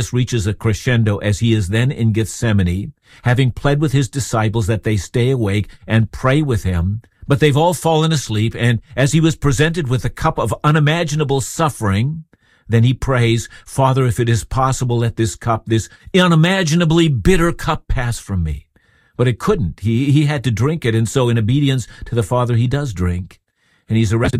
reaches a crescendo as he is then in Gethsemane, having pled with his disciples that they stay awake and pray with him, but they've all fallen asleep, and as he was presented with a cup of unimaginable suffering, then he prays, Father, if it is possible, let this cup, this unimaginably bitter cup, pass from me. But it couldn't. He had to drink it, and so in obedience to the Father, he does drink, and he's arrested